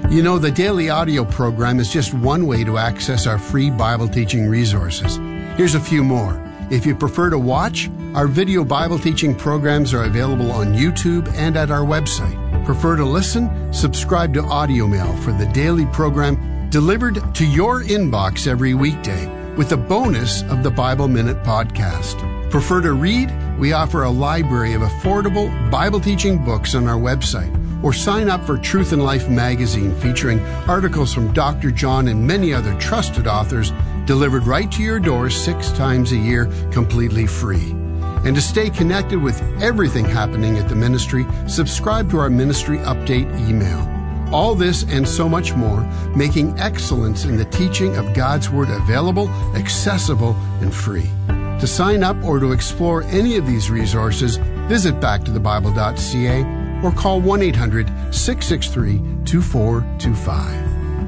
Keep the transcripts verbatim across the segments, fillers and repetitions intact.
You know, the daily audio program is just one way to access our free Bible teaching resources. Here's a few more. If you prefer to watch, our video Bible teaching programs are available on YouTube and at our website. Prefer to listen? Subscribe to Audio Mail for the daily program delivered to your inbox every weekday with a bonus of the Bible Minute podcast. Prefer to read? We offer a library of affordable Bible teaching books on our website. Or sign up for Truth and Life magazine featuring articles from Doctor John and many other trusted authors delivered right to your door six times a year completely free. And to stay connected with everything happening at the ministry, subscribe to our ministry update email. All this and so much more, making excellence in the teaching of God's Word available, accessible, and free. To sign up or to explore any of these resources, visit back to the bible dot c a or call one eight hundred, six six three, two four two five.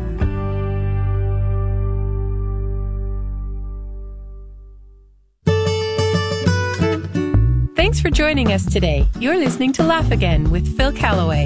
Thanks for joining us today. You're listening to Laugh Again with Phil Callaway.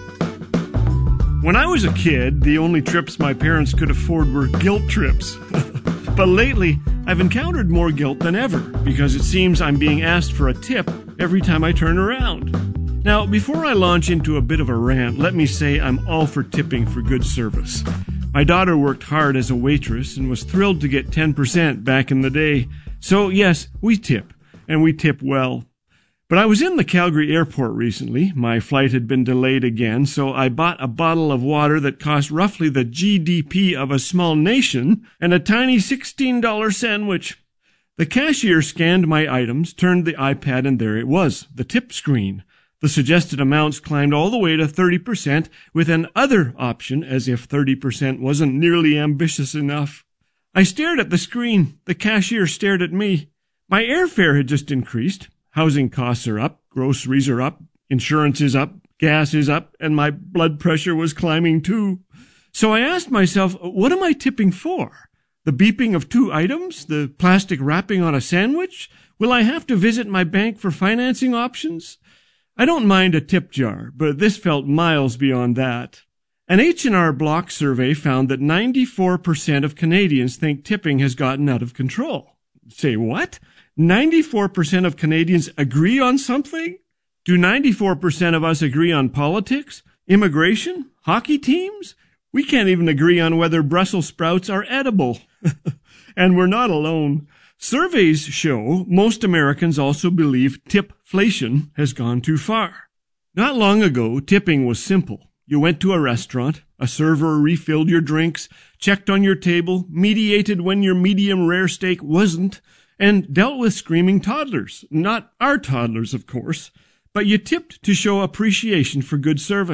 When I was a kid, the only trips my parents could afford were guilt trips. But lately, I've encountered more guilt than ever because it seems I'm being asked for a tip every time I turn around. Now, before I launch into a bit of a rant, let me say I'm all for tipping for good service. My daughter worked hard as a waitress and was thrilled to get ten percent back in the day. So, yes, we tip, and we tip well. But I was in the Calgary airport recently. My flight had been delayed again, so I bought a bottle of water that cost roughly the G D P of a small nation and a tiny sixteen dollars sandwich. The cashier scanned my items, turned the iPad, and there it was, the tip screen. The suggested amounts climbed all the way to thirty percent with an other option, as if thirty percent wasn't nearly ambitious enough. I stared at the screen. The cashier stared at me. My airfare had just increased. Housing costs are up, groceries are up, insurance is up, gas is up, and my blood pressure was climbing too. So I asked myself, what am I tipping for? The beeping of two items? The plastic wrapping on a sandwich? Will I have to visit my bank for financing options? I don't mind a tip jar, but this felt miles beyond that. An H and R Block survey found that ninety-four percent of Canadians think tipping has gotten out of control. Say what? ninety-four percent of Canadians agree on something? Do ninety-four percent of us agree on politics, immigration, hockey teams? We can't even agree on whether Brussels sprouts are edible. And we're not alone. Surveys show most Americans also believe tipflation has gone too far. Not long ago, tipping was simple. You went to a restaurant, a server refilled your drinks, checked on your table, mediated when your medium rare steak wasn't, and dealt with screaming toddlers. Not our toddlers, of course, but you tipped to show appreciation for good service.